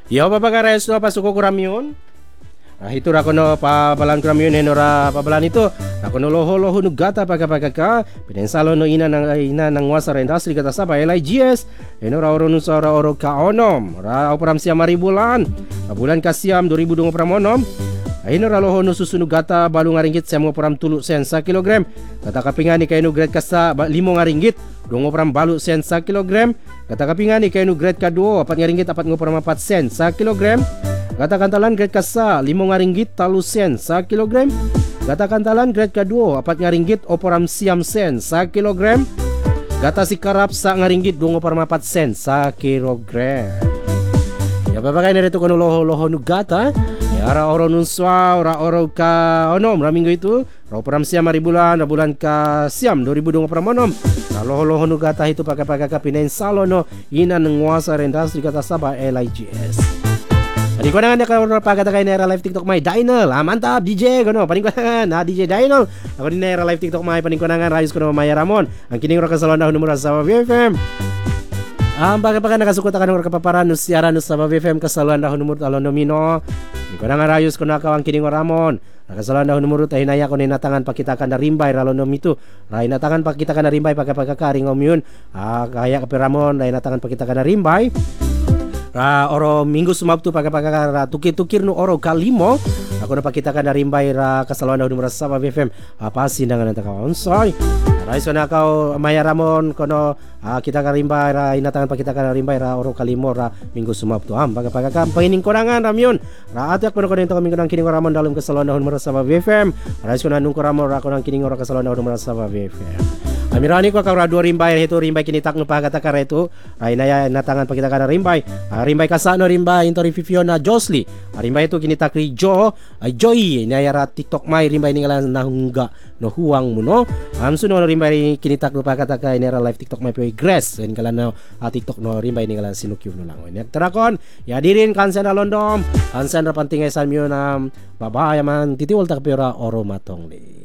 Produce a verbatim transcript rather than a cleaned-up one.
Yo papagares no pasuko ko ramyon. Nah itu rakono pabalan ramyon henora pabalan itu rakono loho loho nugata pagapagaka pinensalo no ina nang ina nang wasa industri kata saba L I G S henora oro nusara oro ka onom ra operam siam mari bulan bulan kasiam dua ribu dua puluh onom henora loho no susu nugata balu ngaringgit siam operam tulu sen sa kilogram kata kapingani kainu grade kasa limo ngaringgit dua operam balu sen sa kilogram kata kapingani kainu grade kadua apat ngaringgit apat ngoperam apat sen sa kilogram. Kata kantalan grade kasa lima ngaringgit talu sen sa kilogram. Kata kantalan grade kedua apat ngaringgit oporam siam sen sa kilogram. Kata si karap sa ngaringgit dua oporam apat sen sa kilogram. Ya bapak ini itu kono loho loho nugata. Ya ora oro nunswa ora oro ka onom raminggo itu. Ra oporam siam hari bulan bulan ka siam dua ribu dua puluh onom. Nah loho loho nugata itu pakai pakai kapinen salono ina nenguasa rendastri kata saba L I G S. Di konangan ako pagkata kay Nera Live TikTok may Dynal. Ah, mantap D J kono paning konangan. Ah, D J Dynal. Ako di Nera Live TikTok may paning konangan rayos kono Maya Ramon. Ang kining ro kasalon na numero sa V F M. Ang pagkapaka nakasukot ka ng kapaparan no siara no sa V F M kasalon na numero alon domino. Di konangan rayos kono ako ang kining Ramon. Nakasalan na numero tayo hinaya ko na inatangan pakita ka na rimbay ralo no mito. Ra inatangan pakita ka na rimbay pagkapagkakaring omyun. Ah, kaya ka Ramon ra inatangan pakita ka na rimbay. Ra oro minggu sumabtu pagka-pagka ra tukir-tukir no oro kalimo ako na pakita ka na rimbay ra kasalawan daw numero sa V F M apa sindangan nanta ka onsoy ra iso na ka Maya Ramon kono ah, kita ka rimbay ra inatangan pakita ka na rimbay ra oro kalimo ra minggu sumabtu am pagka-pagka pahining konangan ramyon ra atyak kono kono kami kining kining Ramon dalam kasalawan daw numero sa V F M ra iso na nung ko Ramon ra kono kining oro kasalawan daw numero sa V F M. Amirani ko ka dua rimbay itu rimbay kinitak no pagkata ka reto ay naya natangan pakita ka na rimbay ah, rimbay kasano rimbay into review na Josly ah, rimbay itu kinitak ri Jo ay Joy naya ra TikTok may rimbay ningalan nahungga no huwang mo no am suno no rimbay kinitak no pagkata ka Nera Live TikTok may poy Grace en kala no ah, TikTok no rimbay ningalan sinukyo no lang nek terakon ya dirin kansen na londom kansen ra pantingay sa myo na babaya man titiwol ta pera oro matong ni